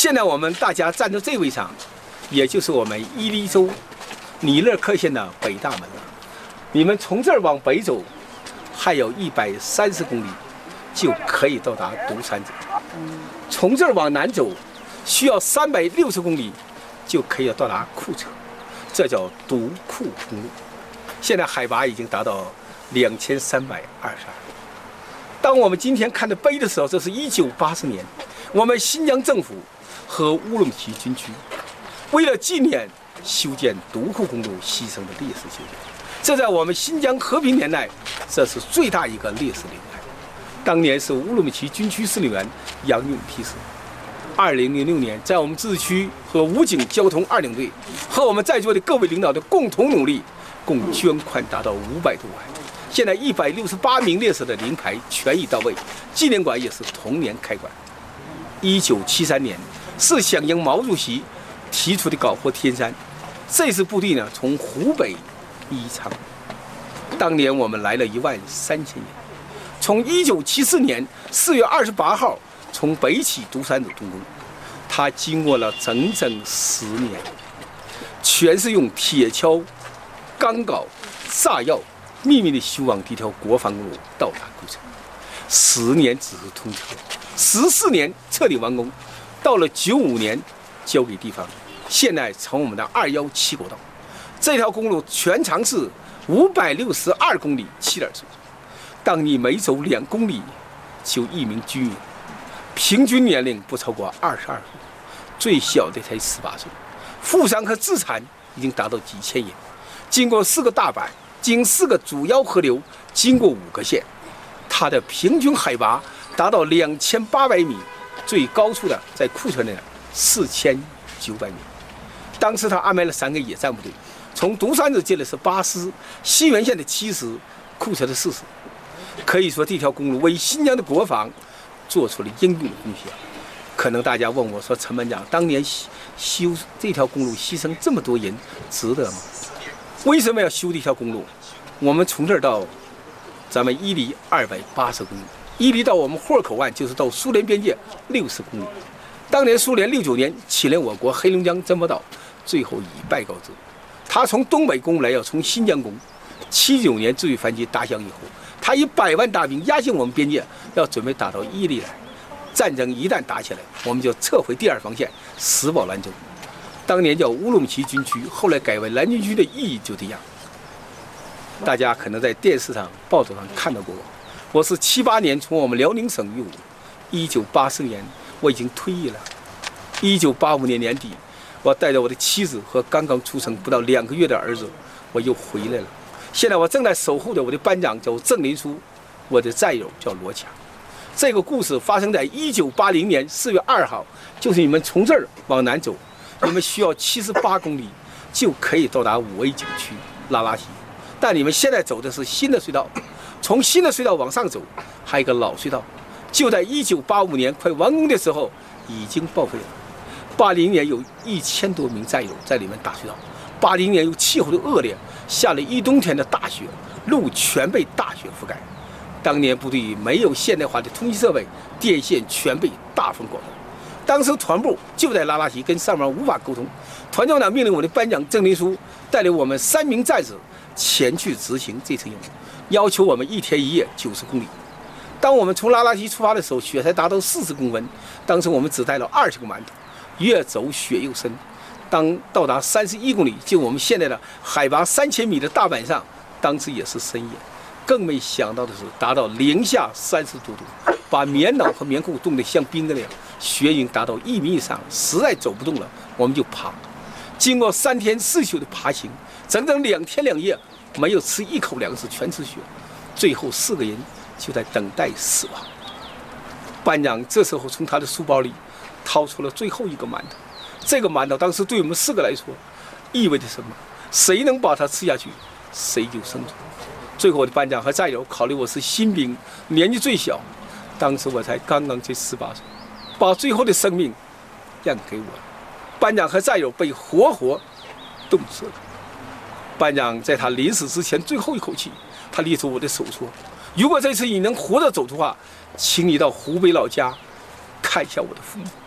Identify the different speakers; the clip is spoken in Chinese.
Speaker 1: 现在我们大家站在这位上，也就是我们伊犁州拟勒克县的北大门了。你们从这儿往北走，还有130公里，就可以到达独山子。从这儿往南走，需要360公里，就可以到达库车，这叫独库公路。现在海拔已经达到2322。当我们今天看到碑的时候，这是1980年，我们新疆政府和乌鲁木齐军区为了纪念修建独库公路牺牲的烈士修建。这在我们新疆和平年代，这是最大一个烈士陵园。当年是乌鲁木齐军区司令员杨勇批示。2006年，在我们自治区和武警交通2领队和我们在座的各位领导的共同努力，共捐款达到500多万。现在168名烈士的灵牌全已到位，纪念馆也是同年开馆。1973年是响应毛主席提出的搞活天山，这支部队呢从湖北宜昌，当年我们来了13000人。从1974年4月28号从北起独山子动工，它经过了整整10年，全是用铁锹、钢镐、炸药秘密地修往这条国防公路到达库车。10年只是通车，14年彻底完工，到了95年交给地方，现在成我们的217国道。这条公路全长是562公里，7.4。当你每走2公里，就1名军人，平均年龄不超过22岁，最小的才18岁，负伤和自残已经达到几千人。经过4个大板，经4个主要河流，经过5个县，它的平均海拔达到2800米，最高处的在库车那4900米。当时他安排了3个野战部队，从独山子接的是8师，西原县的7师，库车的4师。可以说这条公路为新疆的国防做出了英勇的贡献。可能大家问我说，陈班长，当年修这条公路牺牲这么多人，值得吗？为什么要修这条公路？我们从这儿到咱们伊犁280公里，伊犁到我们霍尔口岸就是到苏联边界60公里。当年苏联69年侵略我国黑龙江珍宝岛，最后以败告终。他从东北攻来，要从新疆攻。79年自卫反击打响以后，他以100万大兵压进我们边界，要准备打到伊犁来。战争一旦打起来，我们就撤回第2防线，死保兰州。当年叫乌鲁木齐军区，后来改为蓝军区的意义就这样。大家可能在电视上、报纸上看到过我是78年从我们辽宁省入伍，1984年我已经退役了。1985年年底，我带着我的妻子和刚刚出生不到2个月的儿子，我又回来了。现在我正在守候着我的班长叫郑林书，我的战友叫罗强。这个故事发生在1980年4月2号，就是你们从这儿往南走，你们需要78公里就可以到达5A景区拉拉西。但你们现在走的是新的隧道，从新的隧道往上走，还有一个老隧道，就在1985年快完工的时候已经报废了。80年有1000多名战友在里面打隧道。80年有气候的恶劣，下了一冬天的大雪，路全被大雪覆盖。当年部队没有现代化的通信设备，电线全被大风刮断。当时团部就在拉拉西，跟上面无法沟通。团长命令我的班长郑林书带领我们3名战士前去执行这次任务，要求我们1天1夜90公里。当我们从拉拉西出发的时候，雪才达到40公分，当时我们只带了20个馒头，越走雪又深。当到达31公里，就我们现在的海拔3000米的大板上，当时也是深夜。更没想到的是，达到零下30多度，把棉袄和棉裤冻得像冰那样，雪已经达到1米以上，实在走不动了，我们就爬。经过3天4宿的爬行，整整2天2夜，没有吃一口粮食，全吃雪。最后4个人就在等待死亡。班长这时候从他的书包里掏出了最后一个馒头。这个馒头当时对我们4个来说意味着什么？谁能把它吃下去，谁就生存。最后我的班长和战友考虑我是新兵，年纪最小，当时我才刚刚这18岁，把最后的生命让给我。班长和战友被活活冻死了。班长在他临死之前最后一口气，他捏住我的手说：“如果这次你能活着走的话，请你到湖北老家看一下我的父母。”